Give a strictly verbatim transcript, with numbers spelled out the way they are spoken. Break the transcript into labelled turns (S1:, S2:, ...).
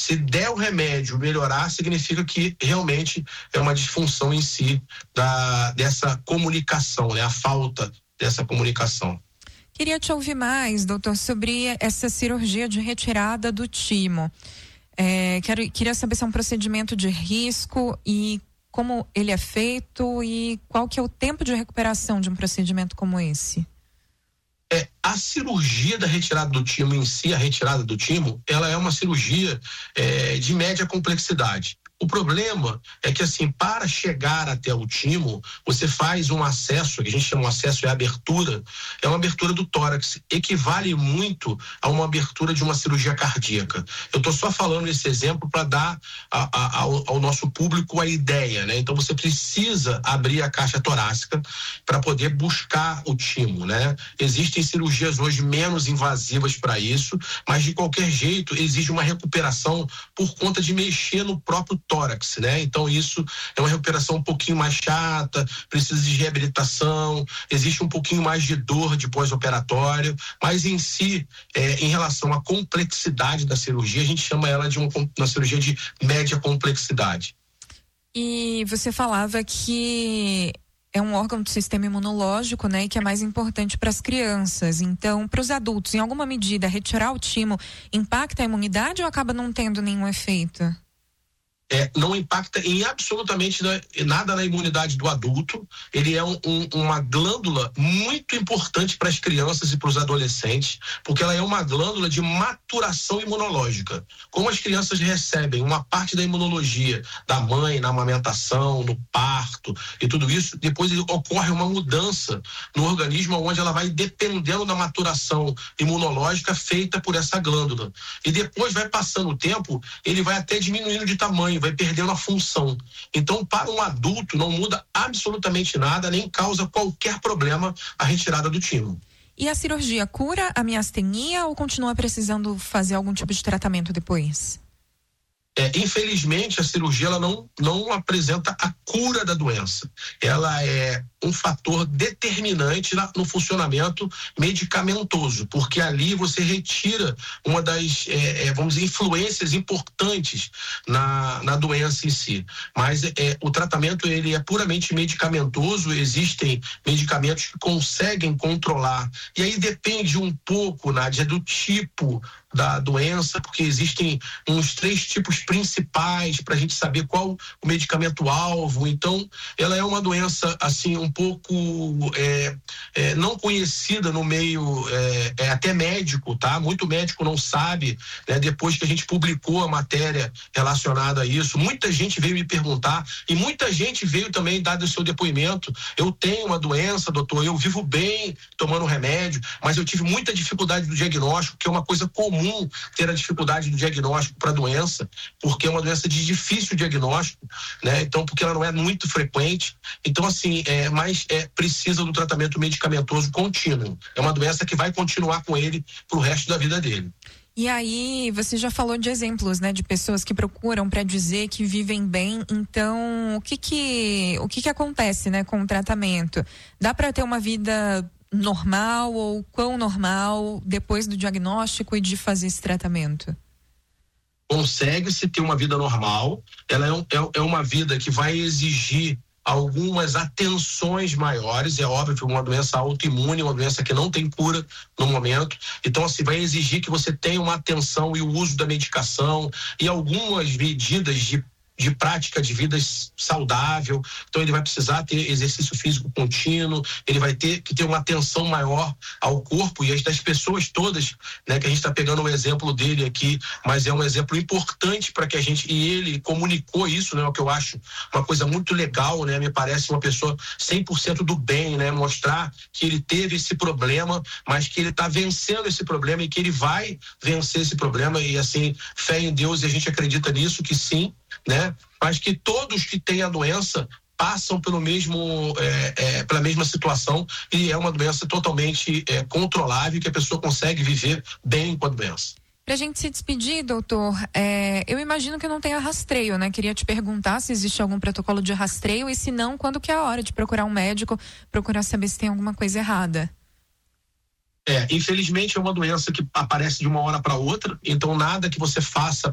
S1: Se der o remédio melhorar, significa que realmente é uma disfunção em si da, dessa comunicação, né? A falta dessa comunicação.
S2: Queria te ouvir mais, doutor, sobre essa cirurgia de retirada do timo. É, quero, queria saber se é um procedimento de risco e como ele é feito e qual que é o tempo de recuperação de um procedimento como esse.
S1: É, a cirurgia da retirada do timo em si, a retirada do timo, ela é uma cirurgia é, de média complexidade. O problema é que, assim, para chegar até o timo, você faz um acesso, que a gente chama de acesso, é abertura, é uma abertura do tórax, equivale muito a uma abertura de uma cirurgia cardíaca. Eu estou só falando esse exemplo para dar a, a, ao, ao nosso público a ideia, né? Então você precisa abrir a caixa torácica para poder buscar o timo, né? Existem cirurgias hoje menos invasivas para isso, mas de qualquer jeito exige uma recuperação por conta de mexer no próprio tórax, né? Então isso é uma recuperação um pouquinho mais chata, precisa de reabilitação, existe um pouquinho mais de dor de pós-operatório, mas em si, é, em relação à complexidade da cirurgia, a gente chama ela de uma, uma cirurgia de média complexidade.
S2: E você falava que é um órgão do sistema imunológico, né, e que é mais importante para as crianças. Então, para os adultos, em alguma medida, retirar o timo impacta a imunidade ou acaba não tendo nenhum efeito?
S1: É, não impacta em absolutamente nada na imunidade do adulto. Ele é um, um, uma glândula muito importante para as crianças e para os adolescentes, porque ela é uma glândula de maturação imunológica. Como as crianças recebem uma parte da imunologia da mãe, na amamentação, no parto e tudo isso, depois ocorre uma mudança no organismo onde ela vai dependendo da maturação imunológica feita por essa glândula. E depois vai passando o tempo, ele vai até diminuindo de tamanho, vai perdendo a função. Então, para um adulto, não muda absolutamente nada, nem causa qualquer problema a retirada do timo.
S2: E a cirurgia cura a miastenia ou continua precisando fazer algum tipo de tratamento depois?
S1: É, infelizmente, a cirurgia ela não, não apresenta a cura da doença. Ela é um fator determinante na, no funcionamento medicamentoso, porque ali você retira uma das, é, é, vamos dizer, influências importantes na, na doença em si. Mas é, o tratamento ele é puramente medicamentoso, existem medicamentos que conseguem controlar, e aí depende um pouco, Nádia, do tipo da doença, porque existem uns três tipos principais para a gente saber qual o medicamento-alvo. Então, ela é uma doença, assim, um pouco é, é, não conhecida no meio, é, é, até médico, tá? Muito médico não sabe, né? Depois que a gente publicou a matéria relacionada a isso, muita gente veio me perguntar e muita gente veio também dar o seu depoimento. Eu tenho uma doença, doutor, eu vivo bem tomando remédio, mas eu tive muita dificuldade do diagnóstico, que é uma coisa comum ter a dificuldade do diagnóstico para a doença, porque é uma doença de difícil diagnóstico, né? Então, porque ela não é muito frequente. Então, assim, é, mas é, precisa do tratamento medicamentoso contínuo. É uma doença que vai continuar com ele pro resto da vida dele.
S2: E aí, você já falou de exemplos, né, de pessoas que procuram para dizer que vivem bem. Então, o que que, o que que acontece, né, com o tratamento? Dá para ter uma vida normal ou quão normal depois do diagnóstico e de fazer esse tratamento?
S1: Consegue-se ter uma vida normal. Ela é, um, é, é uma vida que vai exigir algumas atenções maiores. É óbvio que uma doença autoimune, uma doença que não tem cura no momento. Então, assim, vai exigir que você tenha uma atenção e o uso da medicação e algumas medidas de de prática de vida saudável. Então ele vai precisar ter exercício físico contínuo, ele vai ter que ter uma atenção maior ao corpo e as das pessoas todas, né, que a gente está pegando o exemplo dele aqui, mas é um exemplo importante para que a gente, e ele comunicou isso, né, o que eu acho uma coisa muito legal, né, me parece uma pessoa cem por cento do bem, né, mostrar que ele teve esse problema, mas que ele está vencendo esse problema e que ele vai vencer esse problema e assim, fé em Deus, e a gente acredita nisso, que sim, né? Mas que todos que têm a doença passam pelo mesmo, é, é, pela mesma situação e é uma doença totalmente é, controlável, que a pessoa consegue viver bem com a doença.
S2: Pra gente se despedir, doutor, é, eu imagino que não tenha rastreio, né? Queria te perguntar se existe algum protocolo de rastreio e se não, quando que é a hora de procurar um médico, procurar saber se tem alguma coisa errada.
S1: É, infelizmente é uma doença que aparece de uma hora para outra, então nada que você faça